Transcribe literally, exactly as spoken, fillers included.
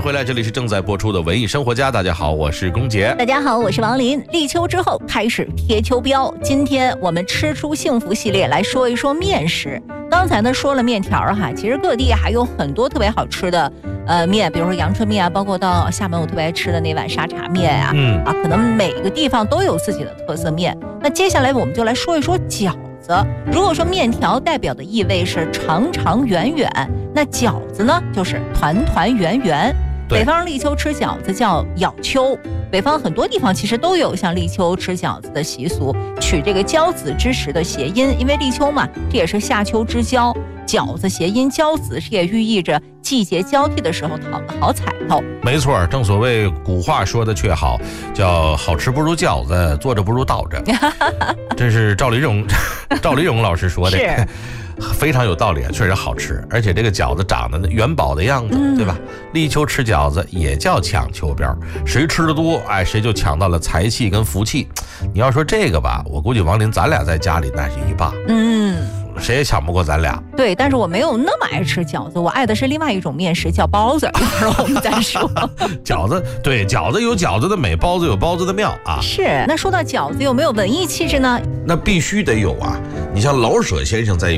回来，这里是正在播出的文艺生活家。大家好，我是龚杰。 大家好，我是王林。立秋之后开始贴秋膘，今天我们吃出幸福系列来说一说面食。刚才呢说了面条哈，其实各地还有很多特别好吃的呃面，比如说阳春面啊，包括到厦门我特别爱吃的那碗沙茶面啊，嗯啊，可能每个地方都有自己的特色面。那接下来我们就来说一说饺子。如果说面条代表的意味是长长远远，那饺子呢就是团团圆圆。北方立秋吃饺子叫咬秋，北方很多地方其实都有像立秋吃饺子的习俗，取这个交子之时的谐音，因为立秋嘛，这也是夏秋之交，饺子谐音交子，是也寓意着季节交替的时候讨个好彩头。 没错，正所谓古话说的却好，叫好吃不如饺子，坐着不如倒着。这是赵丽蓉赵丽蓉老师说的。 是非常有道理啊，确实好吃，而且这个饺子长得元宝的样子，嗯、对吧？立秋吃饺子也叫抢秋膘，谁吃的多，哎，谁就抢到了财气跟福气。你要说这个吧，我估计王林咱俩在家里那是一霸，嗯，谁也抢不过咱俩。 对，但是我没有那么爱吃饺子，我爱的是另外一种面食，叫包子。一会儿我们再说。 饺子，对，饺子有饺子的美，包子有包子的妙啊。 是，那说到饺子有没有文艺气质呢？ 那必须得有啊！你像老舍先生在